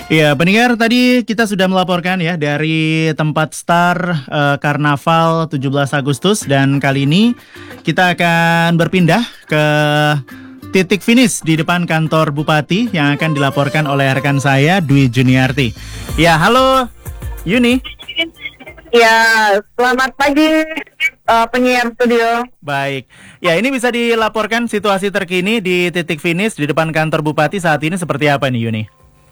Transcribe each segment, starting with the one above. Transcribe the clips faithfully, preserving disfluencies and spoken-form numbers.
Iya, pendengar tadi kita sudah melaporkan ya dari tempat start eh, Karnaval tujuh belas Agustus dan kali ini kita akan berpindah ke titik finish di depan kantor Bupati yang akan dilaporkan oleh rekan saya Dwi Juniarti. Ya, halo Yuni. Ya, selamat pagi uh, penyiar studio. Baik, ya ini bisa dilaporkan situasi terkini di titik finish di depan kantor Bupati saat ini seperti apa nih Yuni?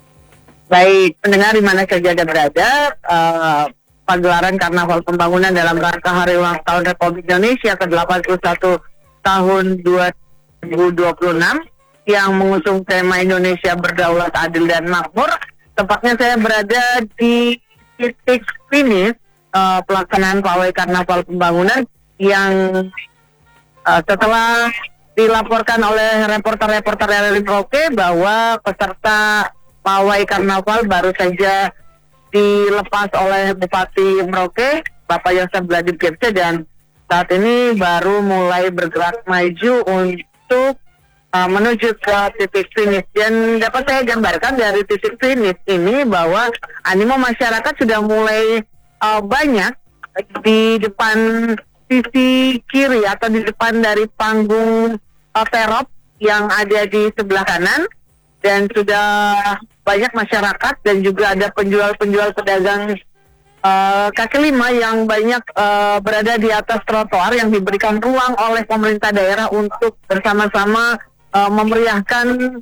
Baik, pendengar di mana saja Anda berada, uh, pagelaran Karnaval Pembangunan dalam rangka Hari Ulang Tahun Republik Indonesia ke delapan puluh satu tahun dua ribu dua puluh enam yang mengusung tema Indonesia Berdaulat, Adil dan Makmur. Tepatnya saya berada di titik finish uh, pelaksanaan pawai Karnaval Pembangunan yang uh, setelah dilaporkan oleh reporter-reporter dari Merauke bahwa peserta pawai Karnaval baru saja dilepas oleh Bupati Merauke, Bapak Yosef Bladib Kepce, dan saat ini baru mulai bergerak maju untuk uh, menuju ke titik finish. Dan dapat saya gambarkan dari titik finish ini bahwa animo masyarakat sudah mulai uh, banyak di depan sisi kiri atau di depan dari panggung uh, terop yang ada di sebelah kanan. Dan sudah banyak masyarakat dan juga ada penjual-penjual pedagang uh, kaki lima yang banyak uh, berada di atas trotoar yang diberikan ruang oleh pemerintah daerah untuk bersama-sama uh, memeriahkan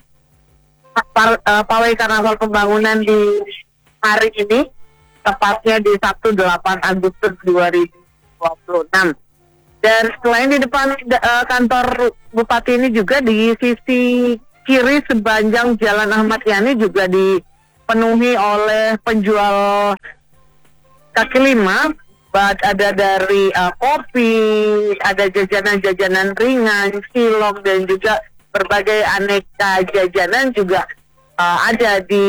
par, uh, pawai Karnaval Pembangunan di hari ini, tepatnya di Sabtu delapan Agustus dua ribu dua puluh enam. Dan selain di depan uh, kantor Bupati ini juga di sisi kiri sepanjang Jalan Ahmad Yani juga dipenuhi oleh penjual kaki lima. Ada dari uh, kopi, ada jajanan-jajanan ringan, cilok, dan juga berbagai aneka jajanan juga uh, ada di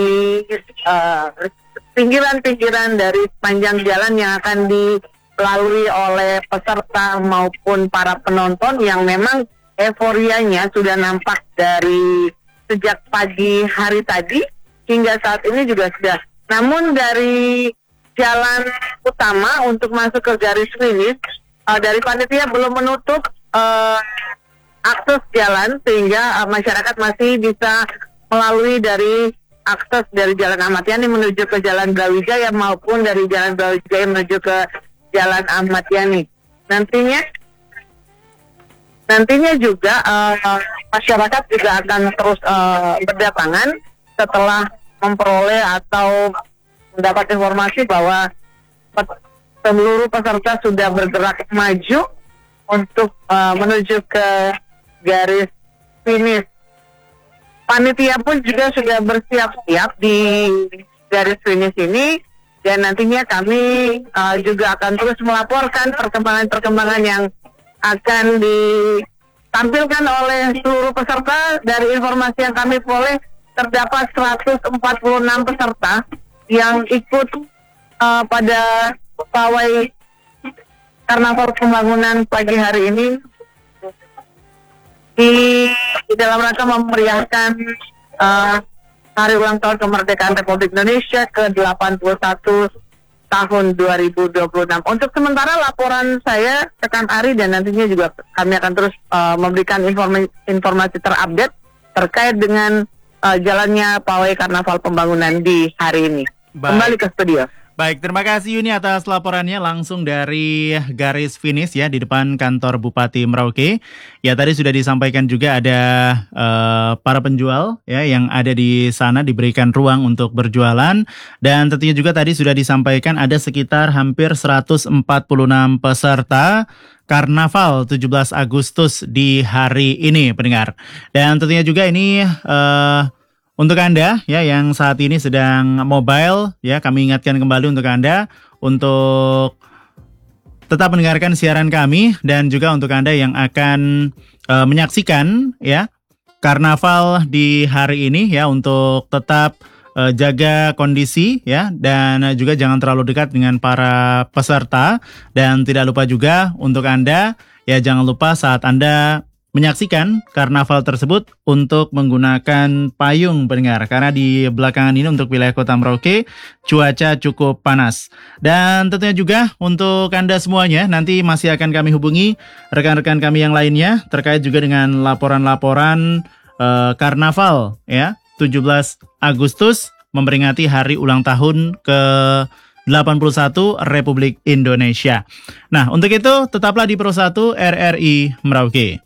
uh, pinggiran-pinggiran dari sepanjang jalan yang akan dilalui oleh peserta maupun para penonton yang memang euforianya sudah nampak dari sejak pagi hari tadi hingga saat ini juga sudah. Namun dari jalan utama untuk masuk ke garis finish, uh, dari panitia belum menutup uh, akses jalan sehingga uh, masyarakat masih bisa melalui dari akses dari Jalan Ahmad Yani menuju ke Jalan Brawijaya maupun dari Jalan Brawijaya menuju ke Jalan Ahmad Yani. Nantinya Nantinya juga uh, masyarakat juga akan terus uh, berdatangan setelah memperoleh atau mendapat informasi bahwa seluruh peserta sudah bergerak maju untuk uh, menuju ke garis finish. Panitia pun juga sudah bersiap-siap di garis finish ini dan nantinya kami uh, juga akan terus melaporkan perkembangan-perkembangan yang akan ditampilkan oleh seluruh peserta. Dari informasi yang kami peroleh terdapat seratus empat puluh enam peserta yang ikut uh, pada pawai Karnaval Pembangunan pagi hari ini di, di dalam rangka memeriahkan uh, Hari Ulang Tahun Kemerdekaan Republik Indonesia ke delapan puluh satu tahun dua ribu dua puluh enam. Untuk sementara laporan saya rekan Ari dan nantinya juga kami akan terus uh, memberikan informasi, informasi terupdate terkait dengan uh, jalannya pawai Karnaval Pembangunan di hari ini. Baik. Kembali ke studio. Baik, terima kasih Yuni atas laporannya langsung dari garis finish ya di depan kantor Bupati Merauke. Ya tadi sudah disampaikan juga ada uh, para penjual ya yang ada di sana diberikan ruang untuk berjualan dan tentunya juga tadi sudah disampaikan ada sekitar hampir seratus empat puluh enam peserta Karnaval tujuh belas Agustus di hari ini pendengar. Dan tentunya juga ini uh, untuk Anda ya yang saat ini sedang mobile ya kami ingatkan kembali untuk Anda untuk tetap mendengarkan siaran kami dan juga untuk Anda yang akan uh, menyaksikan ya Karnaval di hari ini ya untuk tetap uh, jaga kondisi ya dan juga jangan terlalu dekat dengan para peserta dan tidak lupa juga untuk Anda ya jangan lupa saat Anda menyaksikan karnaval tersebut untuk menggunakan payung pendengar, karena di belakangan ini untuk wilayah Kota Merauke cuaca cukup panas. Dan tentunya juga untuk Anda semuanya nanti masih akan kami hubungi rekan-rekan kami yang lainnya terkait juga dengan laporan-laporan eh, karnaval ya tujuh belas Agustus memperingati hari ulang tahun ke delapan puluh satu Republik Indonesia. Nah, untuk itu tetaplah di Pro satu R R I Merauke.